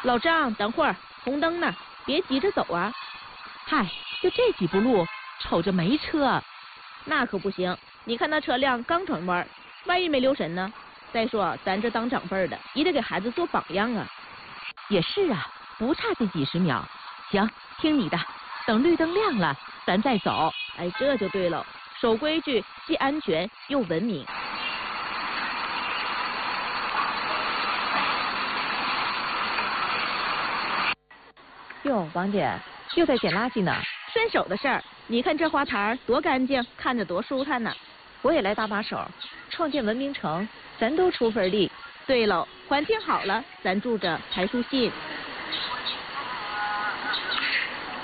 老张，等会儿，红灯呢，别急着走啊。 嗨，就这几步路，瞅着没车。 那可不行，你看那车辆刚转弯，万一没留神呢？再说咱这当长辈的，也得给孩子做榜样啊。 也是啊，不差这几十秒。行，听你的，等绿灯亮了，咱再走。 哎，这就对了，守规矩，既安全又文明。 哟，王姐又在捡垃圾呢。 顺手的事儿，你看这花坛多干净，看着多舒坦呢。 我也来搭把手，创建文明城，咱都出份力。 对喽，环境好了，咱住着才舒心。